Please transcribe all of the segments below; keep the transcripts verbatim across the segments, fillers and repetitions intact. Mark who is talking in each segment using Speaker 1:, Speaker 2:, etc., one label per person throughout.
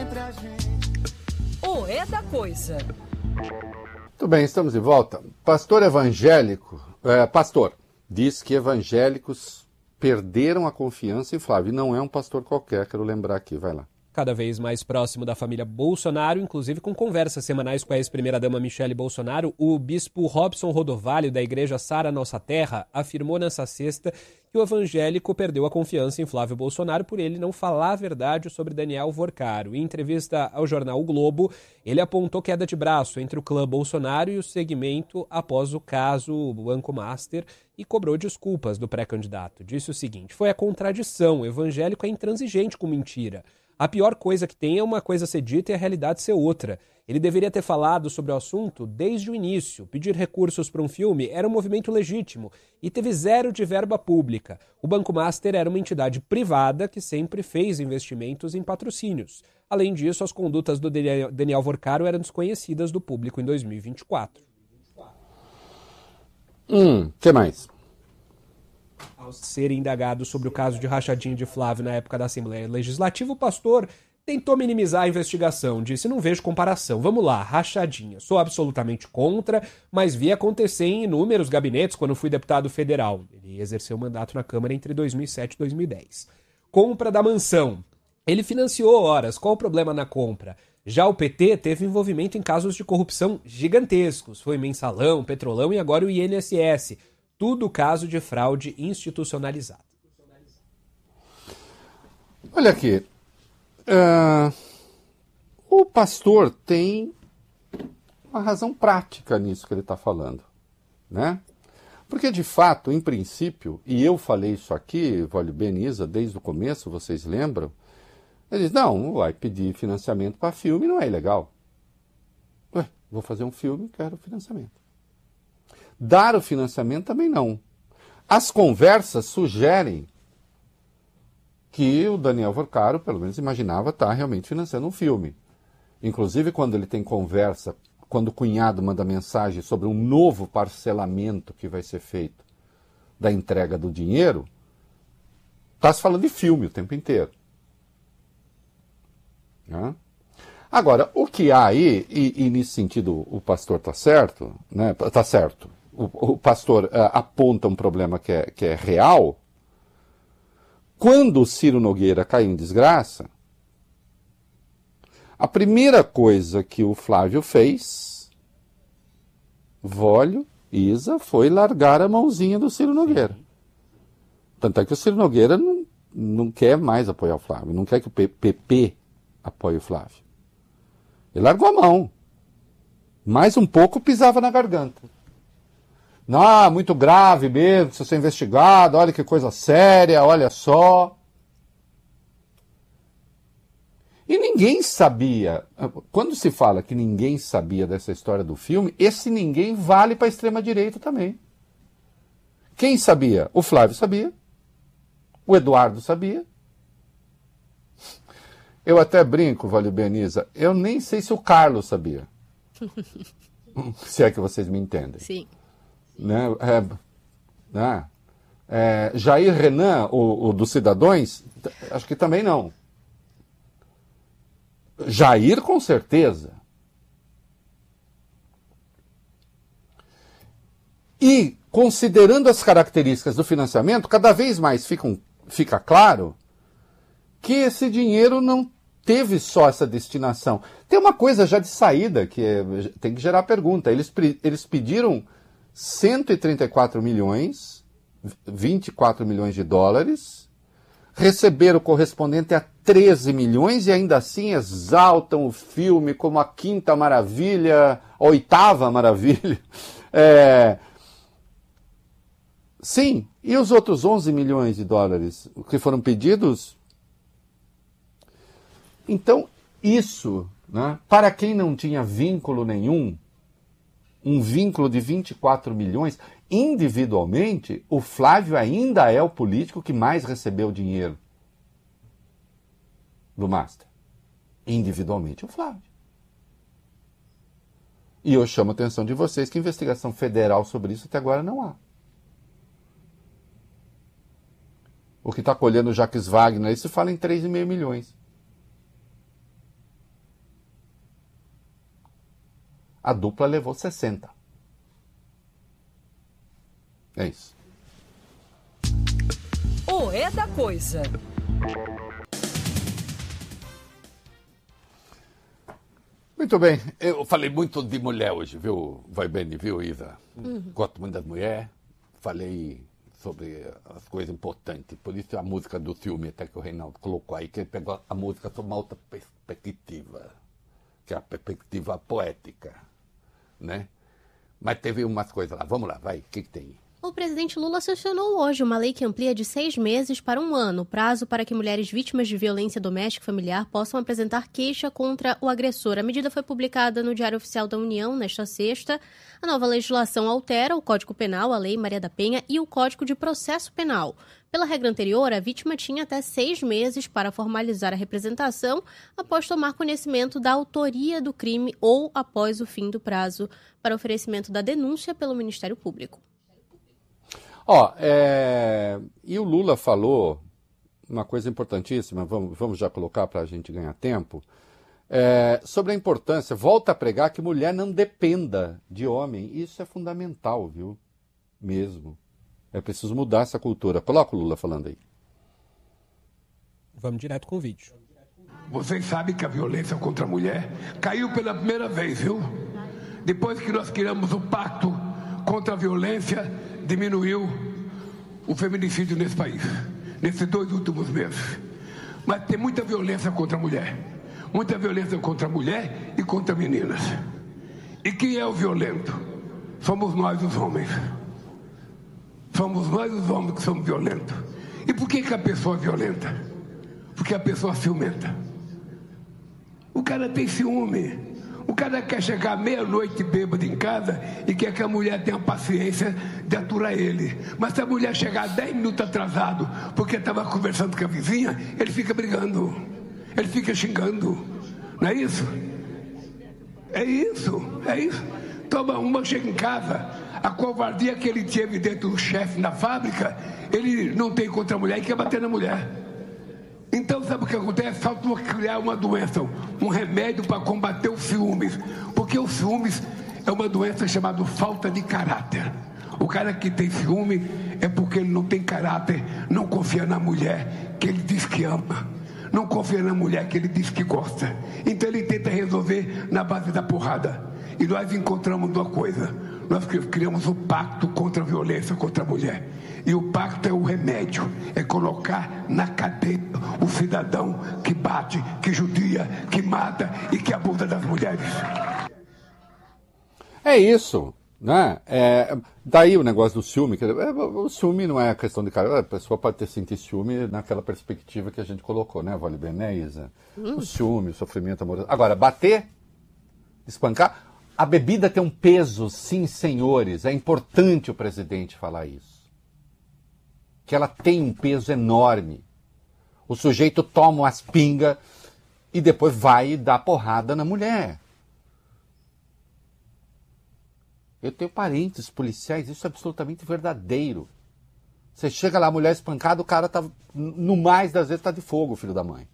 Speaker 1: O É da Coisa.
Speaker 2: Muito bem, estamos de volta. Pastor evangélico, é, pastor, diz que evangélicos perderam a confiança em Flávio. E não é um pastor qualquer, quero lembrar aqui, vai lá.
Speaker 3: Cada vez mais próximo da família Bolsonaro, inclusive com conversas semanais com a ex-primeira-dama Michele Bolsonaro, o bispo Robson Rodovalho, da igreja Sara Nossa Terra, afirmou nessa sexta que o evangélico perdeu a confiança em Flávio Bolsonaro por ele não falar a verdade sobre Daniel Vorcaro. Em entrevista ao jornal O Globo, ele apontou queda de braço entre o clã Bolsonaro e o segmento após o caso Banco Master e cobrou desculpas do pré-candidato. Disse o seguinte: foi a contradição, o evangélico é intransigente com mentira. A pior coisa que tem é uma coisa ser dita e a realidade ser outra. Ele deveria ter falado sobre o assunto desde o início. Pedir recursos para um filme era um movimento legítimo e teve zero de verba pública. O Banco Master era uma entidade privada que sempre fez investimentos em patrocínios. Além disso, as condutas do Daniel Vorcaro eram desconhecidas do público em dois mil e vinte e quatro.
Speaker 2: Hum, que mais?
Speaker 3: Ao ser indagado sobre o caso de rachadinha de Flávio na época da Assembleia Legislativa, o pastor tentou minimizar a investigação, disse: não vejo comparação. Vamos lá, rachadinha. Sou absolutamente contra, mas vi acontecer em inúmeros gabinetes quando fui deputado federal. Ele exerceu mandato na Câmara entre dois mil e sete e dois mil e dez. Compra da mansão. Ele financiou horas. Qual o problema na compra? Já o P T teve envolvimento em casos de corrupção gigantescos. Foi Mensalão, Petrolão e agora o I N S S. Tudo caso de fraude institucionalizada.
Speaker 2: Olha aqui. Uh, o pastor tem uma razão prática nisso que ele está falando, né? Porque, de fato, em princípio, e eu falei isso aqui, Vale Beniza, desde o começo, vocês lembram? Ele diz: não, vai pedir financiamento para filme, não é ilegal. Ué, vou fazer um filme, quero financiamento. Dar o financiamento também não. As conversas sugerem que o Daniel Vorcaro, pelo menos, imaginava estar realmente financiando um filme. Inclusive, quando ele tem conversa, quando o cunhado manda mensagem sobre um novo parcelamento que vai ser feito da entrega do dinheiro, está se falando de filme o tempo inteiro. Né? Agora, o que há aí, e, e nesse sentido o pastor está certo, né? Está certo. O, o pastor uh, aponta um problema que é, que é real. Quando o Ciro Nogueira caiu em desgraça, a primeira coisa que o Flávio fez, Vólio, Isa, foi largar a mãozinha do Ciro Nogueira. Tanto é que o Ciro Nogueira não, não quer mais apoiar o Flávio, não quer que o P P apoie o Flávio. Ele largou a mão. Mais um pouco pisava na garganta. Não, muito grave mesmo, precisa ser investigado, olha que coisa séria, olha só. E ninguém sabia, quando se fala que ninguém sabia dessa história do filme, esse ninguém vale para a extrema-direita também. Quem sabia? O Flávio sabia, o Eduardo sabia. Eu até brinco, Vale Beniza, eu nem sei se o Carlos sabia. Se é que vocês me entendem.
Speaker 4: Sim.
Speaker 2: Né? É, né? É, Jair Renan, o, o dos Cidadões, acho que também não. Jair, com certeza. E, considerando as características do financiamento, cada vez mais fica, um, fica claro que esse dinheiro não teve só essa destinação. Tem uma coisa já de saída que é, tem que gerar pergunta. Eles, eles pediram cento e trinta e quatro milhões, vinte e quatro milhões de dólares, receberam o correspondente a treze milhões e ainda assim exaltam o filme como a quinta maravilha, a oitava maravilha. É... Sim, e os outros onze milhões de dólares que foram pedidos? Então, isso, né, para quem não tinha vínculo nenhum, um vínculo de vinte e quatro milhões, individualmente, o Flávio ainda é o político que mais recebeu dinheiro do Master. Individualmente, o Flávio. E eu chamo a atenção de vocês que investigação federal sobre isso até agora não há. O que está colhendo o Jacques Wagner, isso fala em três vírgula cinco milhões. A dupla levou sessenta. É isso.
Speaker 1: O É da Coisa.
Speaker 2: Muito bem, eu falei muito de mulher hoje, viu, vai bem, viu, Isa? Uhum. Gosto muito das mulheres, falei sobre as coisas importantes, por isso a música do filme, até que o Reinaldo colocou aí, que ele pegou a música sob uma outra perspectiva, que é a perspectiva poética, né? Mas teve umas coisas lá, vamos lá, vai, o que, que tem?
Speaker 4: O presidente Lula sancionou hoje uma lei que amplia de seis meses para um ano o prazo para que mulheres vítimas de violência doméstica e familiar possam apresentar queixa contra o agressor. A medida foi publicada no Diário Oficial da União nesta sexta. A nova legislação altera o Código Penal, a Lei Maria da Penha e o Código de Processo Penal. Pela regra anterior, a vítima tinha até seis meses para formalizar a representação após tomar conhecimento da autoria do crime ou após o fim do prazo para oferecimento da denúncia pelo Ministério Público.
Speaker 2: Ó, é... e o Lula falou uma coisa importantíssima, vamos, vamos já colocar para a gente ganhar tempo, é... sobre a importância, volta a pregar que mulher não dependa de homem. Isso é fundamental, viu? Mesmo. É preciso mudar essa cultura. Coloca o Lula falando aí.
Speaker 3: Vamos direto com o vídeo.
Speaker 5: Vocês sabem que a violência contra a mulher caiu pela primeira vez, viu? Depois que nós criamos o pacto contra a violência, diminuiu o feminicídio nesse país, nesses dois últimos meses. Mas tem muita violência contra a mulher, muita violência contra a mulher e contra meninas. E quem é o violento? Somos nós os homens. Somos nós os homens que somos violentos. E por que que a pessoa é violenta? Porque a pessoa é ciumenta. O cara tem ciúme. O cara quer chegar meia-noite bêbado em casa e quer que a mulher tenha paciência de aturar ele. Mas se a mulher chegar dez minutos atrasado porque estava conversando com a vizinha, ele fica brigando, ele fica xingando. Não é isso? É isso, é isso. Toma uma, chega em casa, a covardia que ele teve dentro do chefe na fábrica, ele não tem contra a mulher e quer bater na mulher. Então, sabe o que acontece? Falta criar uma doença, um remédio para combater os ciúmes. Porque os ciúmes é uma doença chamada falta de caráter. O cara que tem ciúme é porque ele não tem caráter, não confia na mulher que ele diz que ama, não confia na mulher que ele diz que gosta. Então ele tenta resolver na base da porrada. E nós encontramos uma coisa, nós criamos um pacto contra a violência contra a mulher. E o pacto é o remédio, é colocar na cadeia o cidadão que bate, que judia, que mata e que abusa das mulheres.
Speaker 2: É isso, né? É, daí o negócio do ciúme, que, é, o ciúme não é questão de cara, a pessoa pode ter sentido ciúme naquela perspectiva que a gente colocou, né, Vale bem, né, Isa? Hum. O ciúme, o sofrimento amoroso. Agora, bater, espancar, a bebida tem um peso, sim, senhores, é importante o presidente falar isso. Que ela tem um peso enorme. O sujeito toma umas pingas e depois vai dar porrada na mulher. Eu tenho parentes policiais, isso é absolutamente verdadeiro. Você chega lá, a mulher espancada, o cara tá, no mais das vezes, tá de fogo, filho da mãe.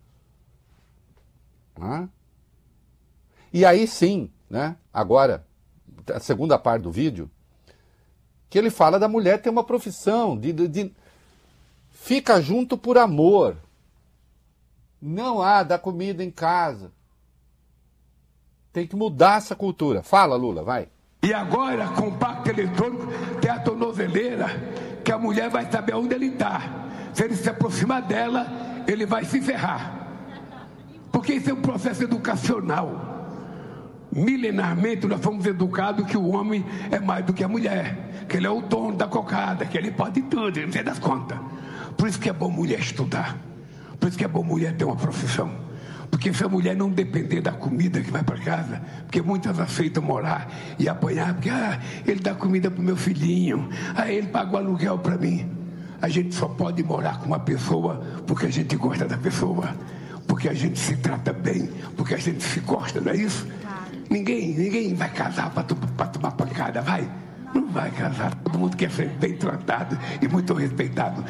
Speaker 2: Hã? E aí sim, né? Agora, a segunda parte do vídeo, que ele fala da mulher ter uma profissão, de, de, de fica junto por amor. Não há, dá comida em casa. Tem que mudar essa cultura. Fala, Lula, vai.
Speaker 5: E agora, com o pacto eletrônico, tem a tornozeleira, que a mulher vai saber onde ele está. Se ele se aproximar dela, ele vai se ferrar. Porque isso é um processo educacional. Milenarmente nós fomos educados que o homem é mais do que a mulher, que ele é o dono da cocada, que ele pode tudo, ele não sei das contas. Por isso que é bom mulher estudar, por isso que é bom mulher ter uma profissão, porque se a mulher não depender da comida que vai para casa, porque muitas aceitam morar e apanhar, porque ah, ele dá comida para o meu filhinho, ah, ele paga o aluguel para mim. A gente só pode morar com uma pessoa porque a gente gosta da pessoa, porque a gente se trata bem, porque a gente se gosta, não é isso? Ninguém, ninguém vai casar para tomar pancada, vai? Não vai casar. Todo mundo quer ser bem tratado e muito respeitado.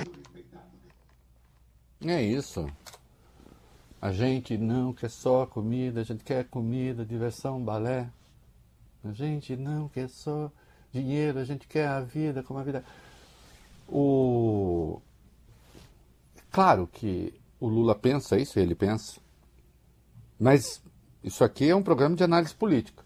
Speaker 2: É isso. A gente não quer só comida, a gente quer comida, diversão, balé. A gente não quer só dinheiro, a gente quer a vida como a vida. O... Claro que o Lula pensa isso, ele pensa. Mas isso aqui é um programa de análise política.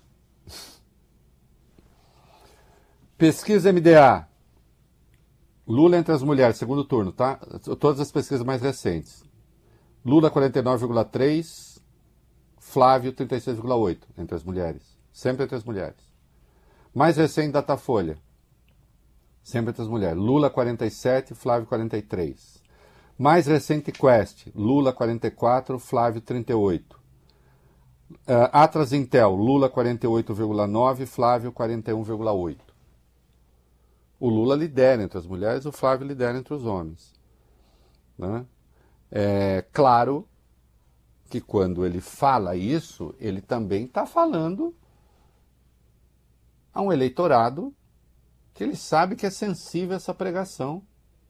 Speaker 2: Pesquisa M D A. Lula entre as mulheres, segundo turno, tá? Todas as pesquisas mais recentes. Lula quarenta e nove vírgula três, Flávio trinta e seis vírgula oito entre as mulheres. Sempre entre as mulheres. Mais recente, Datafolha. Sempre entre as mulheres. Lula quarenta e sete, Flávio quarenta e três. Mais recente, Quest. Lula quarenta e quatro, Flávio trinta e oito. Uh, Atlas Intel. Lula quarenta e oito vírgula nove, Flávio quarenta e um vírgula oito. O Lula lidera entre as mulheres, o Flávio lidera entre os homens. Né? É claro que quando ele fala isso, ele também está falando a um eleitorado que ele sabe que é sensível a essa pregação.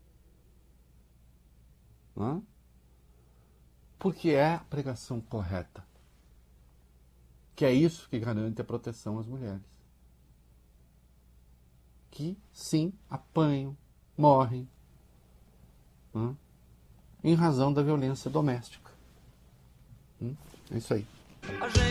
Speaker 2: Né? Porque é a pregação correta. Que é isso que garante a proteção às mulheres. Que, sim, apanham, morrem, né? Em razão da violência doméstica. Hum? É isso aí.